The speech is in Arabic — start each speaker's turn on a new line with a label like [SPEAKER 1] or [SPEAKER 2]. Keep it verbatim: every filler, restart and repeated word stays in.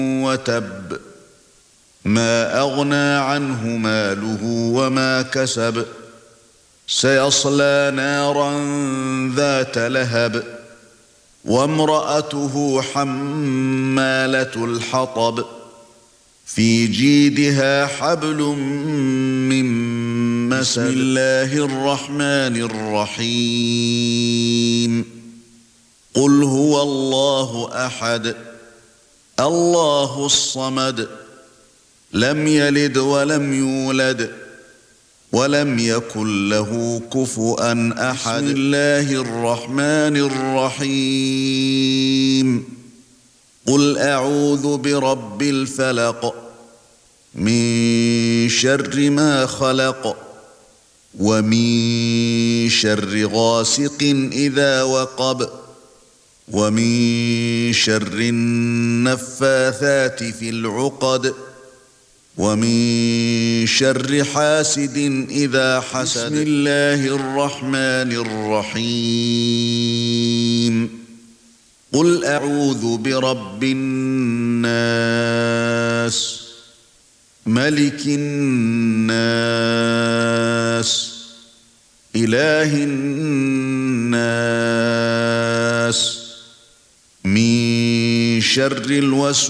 [SPEAKER 1] وتب ما أغنى عنه ماله وما كسب سيصلى نارا ذات لهب وامرأته حمالة الحطب في جيدها حبل من مسد. بسم الله الرحمن الرحيم قل هو الله أحد الله الصمد لم يلد ولم يولد ولم يكن له كفؤا أحد. بسم الله الرحمن الرحيم قل أعوذ برب الفلق من شر ما خلق ومن شر غاسق إذا وقب ومن شر النفاثات في العقد ومن شر حاسد إذا حسد. بسم الله الرحمن الرحيم قل أعوذ برب الناس ملك الناس إله الناس من شر الوسواس